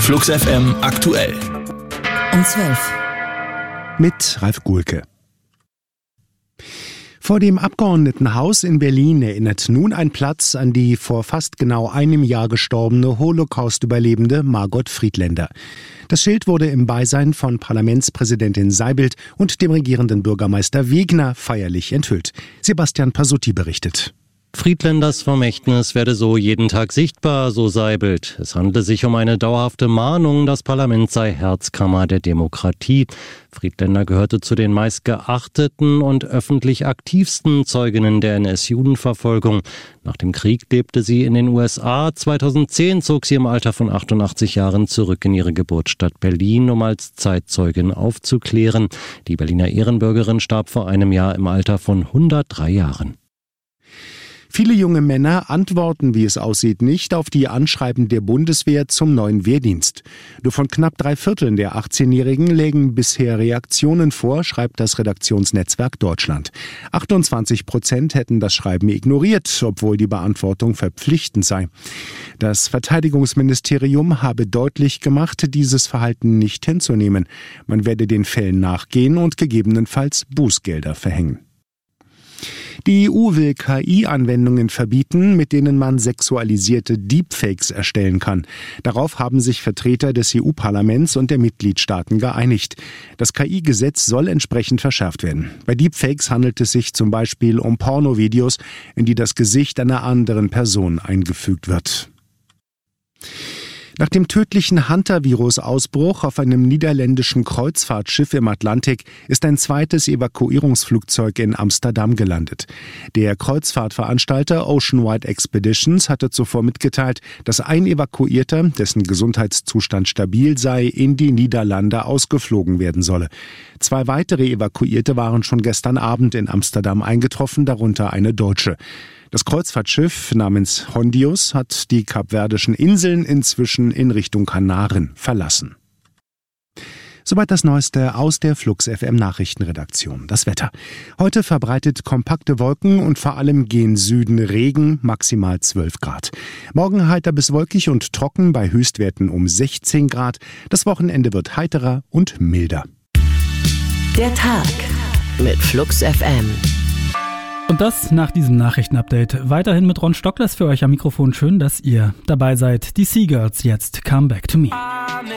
Flux FM aktuell. Um 12. Mit Ralf Guhlke. Vor dem Abgeordnetenhaus in Berlin erinnert nun ein Platz an die vor fast genau einem Jahr gestorbene Holocaust-Überlebende Margot Friedländer. Das Schild wurde im Beisein von Parlamentspräsidentin Seibold und dem regierenden Bürgermeister Wegner feierlich enthüllt. Sebastian Pasutti berichtet. Friedländers Vermächtnis werde so jeden Tag sichtbar, so Seibold. Es handle sich um eine dauerhafte Mahnung, das Parlament sei Herzkammer der Demokratie. Friedländer gehörte zu den meistgeachteten und öffentlich aktivsten Zeuginnen der NS-Judenverfolgung. Nach dem Krieg lebte sie in den USA. 2010 zog sie im Alter von 88 Jahren zurück in ihre Geburtsstadt Berlin, um als Zeitzeugin aufzuklären. Die Berliner Ehrenbürgerin starb vor einem Jahr im Alter von 103 Jahren. Viele junge Männer antworten, wie es aussieht, nicht auf die Anschreiben der Bundeswehr zum neuen Wehrdienst. Nur von knapp 3/4 der 18-Jährigen legen bisher Reaktionen vor, schreibt das Redaktionsnetzwerk Deutschland. 28% hätten das Schreiben ignoriert, obwohl die Beantwortung verpflichtend sei. Das Verteidigungsministerium habe deutlich gemacht, dieses Verhalten nicht hinzunehmen. Man werde den Fällen nachgehen und gegebenenfalls Bußgelder verhängen. Die EU will KI-Anwendungen verbieten, mit denen man sexualisierte Deepfakes erstellen kann. Darauf haben sich Vertreter des EU-Parlaments und der Mitgliedstaaten geeinigt. Das KI-Gesetz soll entsprechend verschärft werden. Bei Deepfakes handelt es sich zum Beispiel um Pornovideos, in die das Gesicht einer anderen Person eingefügt wird. Nach dem tödlichen Hantavirus-Ausbruch auf einem niederländischen Kreuzfahrtschiff im Atlantik ist ein zweites Evakuierungsflugzeug in Amsterdam gelandet. Der Kreuzfahrtveranstalter Oceanwide Expeditions hatte zuvor mitgeteilt, dass ein Evakuierter, dessen Gesundheitszustand stabil sei, in die Niederlande ausgeflogen werden solle. 2 weitere Evakuierte waren schon gestern Abend in Amsterdam eingetroffen, darunter eine Deutsche. Das Kreuzfahrtschiff namens Hondius hat die kapverdischen Inseln inzwischen in Richtung Kanaren verlassen. Soweit das Neueste aus der Flux FM Nachrichtenredaktion. Das Wetter. Heute verbreitet kompakte Wolken und vor allem gen Süden Regen, maximal 12 Grad. Morgen heiter bis wolkig und trocken bei Höchstwerten um 16 Grad. Das Wochenende wird heiterer und milder. Der Tag mit Flux FM. Und das nach diesem Nachrichtenupdate. Weiterhin mit Ron Stocklers für euch am Mikrofon. Schön, dass ihr dabei seid. Die Seagirls jetzt Come Back to Me.